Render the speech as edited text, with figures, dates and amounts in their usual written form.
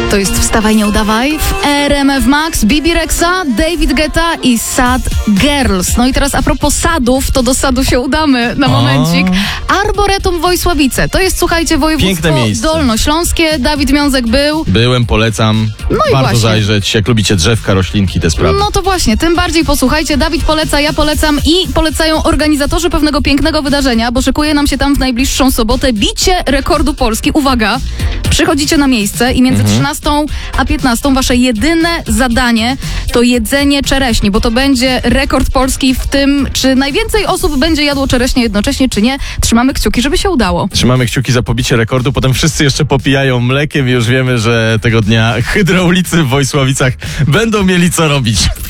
To jest Wstawaj, nie udawaj w RMF Max, Bibi Rexa, David Guetta i Sad Girls. No i teraz a propos sadów, to do sadu się udamy na momencik. Arboretum Wojsławice. To jest, słuchajcie, województwo dolnośląskie. Dawid Miązek był. Byłem, polecam. No i warto właśnie zajrzeć, jak lubicie drzewka, roślinki, te sprawy. No to właśnie, tym bardziej posłuchajcie. Dawid poleca, ja polecam i polecają organizatorzy pewnego pięknego wydarzenia, bo szykuje nam się tam w najbliższą sobotę bicie rekordu Polski. Uwaga, przychodzicie na miejsce i między 13 a 15 wasze jedyne zadanie to jedzenie czereśni, bo to będzie rekord Polski w tym, czy najwięcej osób będzie jadło czereśnie jednocześnie, czy nie. Trzymamy kciuki, żeby się udało. Trzymamy kciuki za pobicie rekordu, potem wszyscy jeszcze popijają mlekiem i już wiemy, że tego dnia hydraulicy w Wojsławicach będą mieli co robić.